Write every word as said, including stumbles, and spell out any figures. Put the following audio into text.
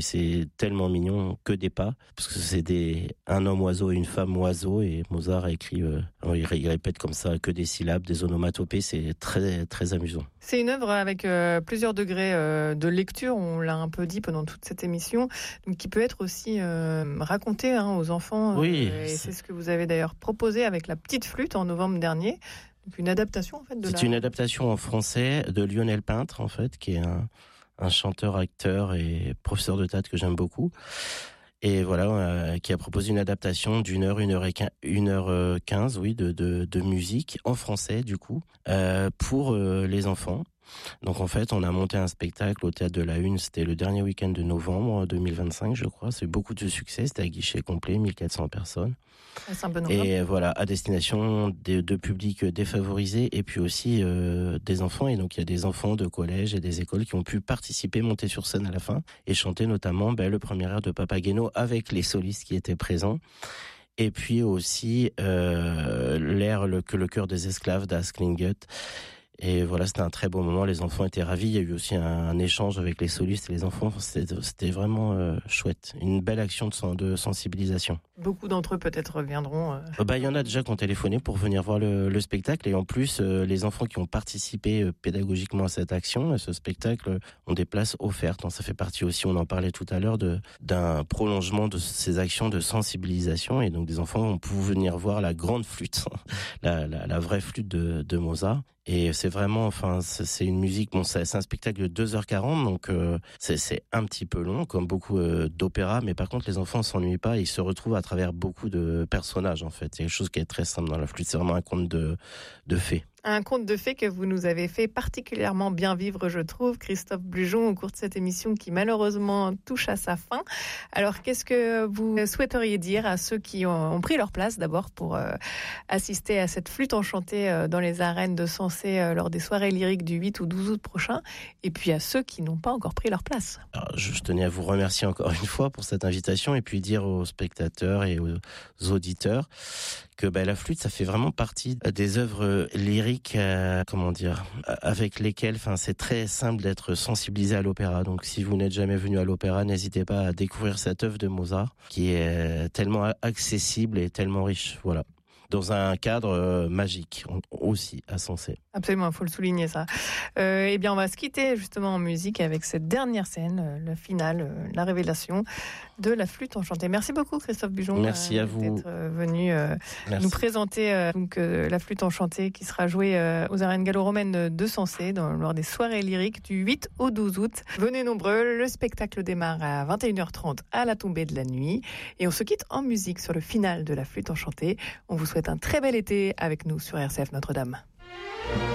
C'est tellement mignon, que des pas, parce que c'est des un homme oiseau et une femme oiseau, et Mozart a écrit, euh, il répète comme ça que des syllabes, des onomatopées, c'est très très amusant. C'est une œuvre avec euh, plusieurs degrés euh, de lecture, on l'a un peu dit pendant toute cette émission, donc qui peut être aussi euh, racontée hein, aux enfants. Oui. Euh, et c'est... c'est ce que vous avez d'ailleurs proposé avec La Petite Flûte en novembre dernier. Donc une adaptation en fait de. C'est la... une adaptation en français de Lionel Peintre en fait, qui est un un chanteur, acteur et professeur de théâtre que j'aime beaucoup. Et voilà, euh, qui a proposé une adaptation d'une heure, une heure et quinze, une heure quinze, oui, de, de, de musique en français, du coup, euh, pour euh, les enfants. Donc en fait, on a monté un spectacle au Théâtre de la Une, c'était le dernier week-end de novembre deux mille vingt-cinq, je crois. C'est beaucoup de succès, c'était à guichet complet, mille quatre cents personnes. C'est un bon nombre. Et voilà, à destination de, de publics défavorisés et puis aussi euh, des enfants. Et donc il y a des enfants de collège et des écoles qui ont pu participer, monter sur scène à la fin et chanter notamment ben, le premier air de Papageno avec les solistes qui étaient présents. Et puis aussi euh, l'air le, que le cœur des esclaves d'Asklinghet. Et voilà, c'était un très beau moment. Les enfants étaient ravis. Il y a eu aussi un, un échange avec les solistes et les enfants. C'était, c'était vraiment euh, chouette. Une belle action de, de sensibilisation. Beaucoup d'entre eux peut-être reviendront. Euh... Bah, il y en a déjà qui ont téléphoné pour venir voir le, le spectacle. Et en plus, euh, les enfants qui ont participé euh, pédagogiquement à cette action, à ce spectacle, ont des places offertes. Donc, ça fait partie aussi, on en parlait tout à l'heure, de, d'un prolongement de ces actions de sensibilisation. Et donc, des enfants vont pouvoir venir voir la grande flûte, la, la, la vraie flûte de, de Mozart. Et c'est vraiment, enfin, c'est une musique, bon, c'est un spectacle de deux heures quarante, donc euh, c'est, c'est un petit peu long, comme beaucoup euh, d'opéras, mais par contre, les enfants ne s'ennuient pas, ils se retrouvent à travers beaucoup de personnages, en fait. C'est quelque chose qui est très simple dans la flûte, c'est vraiment un conte de, de fées. Un conte de fées que vous nous avez fait particulièrement bien vivre, je trouve, Christophe Blujon, au cours de cette émission qui malheureusement touche à sa fin. Alors, qu'est-ce que vous souhaiteriez dire à ceux qui ont pris leur place d'abord pour euh, assister à cette flûte enchantée euh, dans les arènes de Sensé euh, lors des soirées lyriques du huit ou douze août prochain, et puis à ceux qui n'ont pas encore pris leur place? Alors, je tenais à vous remercier encore une fois pour cette invitation et puis dire aux spectateurs et aux auditeurs que bah, la flûte, ça fait vraiment partie des œuvres lyriques, euh, comment dire, avec lesquelles, enfin, c'est très simple d'être sensibilisé à l'opéra. Donc, si vous n'êtes jamais venu à l'opéra, n'hésitez pas à découvrir cette œuvre de Mozart, qui est tellement accessible et tellement riche. Voilà. Dans un cadre euh, magique aussi à Sensé. Absolument, il faut le souligner ça. Euh, eh bien, on va se quitter justement en musique avec cette dernière scène, euh, le final, euh, la révélation de la flûte enchantée. Merci beaucoup Christophe Blujon. Merci euh, à vous d'être euh, venu euh, nous présenter euh, donc euh, la flûte enchantée qui sera jouée euh, aux arènes gallo-romaines de Sensé dans, lors des soirées lyriques du huit au douze août. Venez nombreux, le spectacle démarre à vingt et une heures trente à la tombée de la nuit et on se quitte en musique sur le final de la flûte enchantée. On vous souhaite un très bel été avec nous sur R C F Notre-Dame.